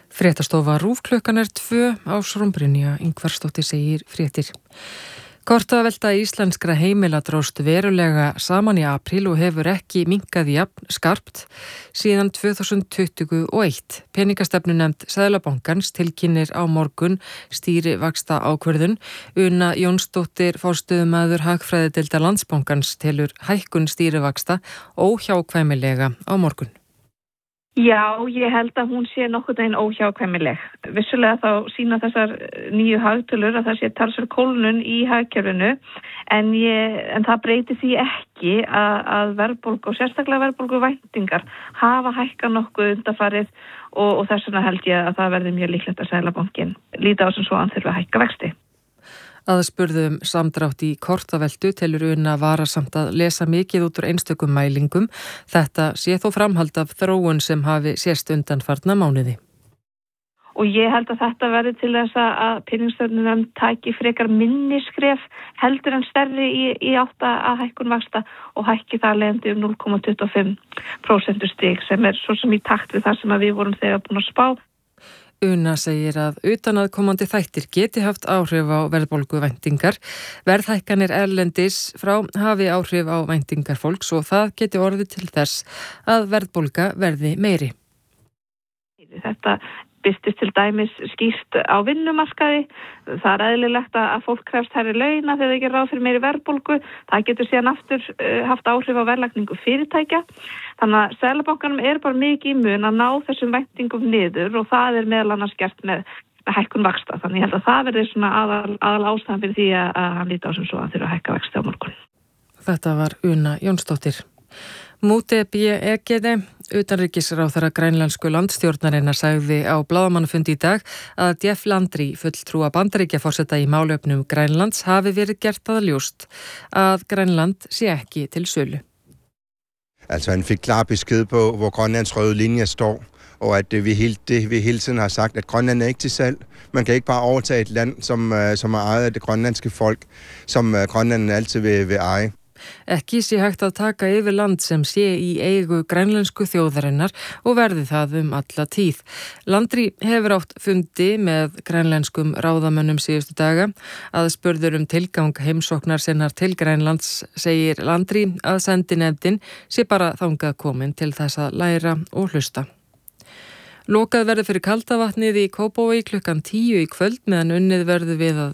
Fréttastofa RÚV klukkan 2 Ásrún Brynja Ingvarsdóttir segir fréttir. Kortavelta íslenskra heimila dróst verulega saman í apríl og hefur ekki minnkað jafn skarpt síðan 2021. Peningastefnunefnd Seðlabankans tilkynnir á morgun stýrivaxta ákvörðun. Una Jónsdóttir, forstöðumaður hagfræðideildar Landsbankans, telur hækkun stýrivaxta óhjákvæmilega á morgun. Já, ég held að hún sé nokkurn veginn óhjákvæmileg. Vissulega þá sýna þessar nýju hagtölur að það sé talsverð kólnun í hagkerfinu en það breytir því ekki að verðbólgu og sérstaklega verðbólguvæntingar hafa hækkað nokkuð undanfarið og þess vegna held ég að það verði mjög líklegt að Seðlabankinn líta á sem svo hann þurfi að hækka vexti. Aðspurðum samdrátt í kortaveltu telur Una varasamt að lesa mikið út úr einstökum mælingum. Þetta sé þó framhald af þróun sem hafi sést undanfarna mánuði. Og ég held að þetta verði til þess að peningastefnunefnd taki frekar minni skref heldur en stærri í átt að hækkun vaxta og hækki það leiðandi 0,25% stig sem svo sem í takt við það sem við vorum þegar búin að spá. Una segir að utanaðkomandi þættir geti haft áhrif á verðbólguvæntingar. Verðhækkanir erlendis frá hafi áhrif á væntingar fólks og það geti orðið til þess að verðbólga verði meiri. Þetta birtist til dæmis skýrt á vinnumarkaði. Það er eðlilegt að fólk krefst hærri launa þegar það gerir ráð fyrir meiri verðbólgu. Það getur síðan aftur haft áhrif á verðlagningu fyrirtækja. Þannig að Seðlabankanum er bara mikið í mun að ná þessum væntingum niður og það er meðal annars gert með hækkun vaxta. Þannig ég held að það verði svona aðal ástæðan fyrir því að hann líti á sem svo að þurfa að hækka vexti á morgun. Þetta var Una Jónsdóttir. Múte B.E.G.D. Utanríkisráðherra grænlensku landstjórnarinnar sagði á blaðamannafundi í dag að Jeff Landry, fulltrúa Bandaríkjaforseta í málefnum Grænlands, hafi verið gert að ljóst að Grænland sé ekki til sölu. Altså han fik klar besked på, hvor Grønlands røde linje står, og at vi hele tiden har sagt, at Grønland er ikke til salg. Man kan ikke bare overtage et land, som er ejet af det grønlandske folk, som Grønland altid vil eje. Ekki sé hægt að taka yfir land sem sé í eigu grænlensku þjóðarinnar og verði það alla tíð. Landry hefur átt fundi með grænlenskum ráðamönnum síðustu daga. Aðspurður tilgang heimsóknar sinnar til Grænlands segir Landry að sendinefndin sé bara þangað komin til þess að læra og hlusta. Lokað verður fyrir kaldavatnið í Kópavogi klukkan 10 í kvöld meðan unnið verður við að